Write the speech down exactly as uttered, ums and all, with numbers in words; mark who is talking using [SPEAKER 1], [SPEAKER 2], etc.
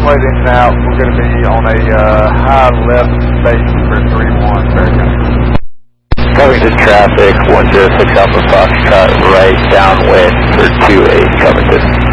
[SPEAKER 1] wait engine out. We're going to be on a uh, high left base for three one.
[SPEAKER 2] Covington traffic, one zero six Alpha Foxtrot, right downwind for two eight Covington.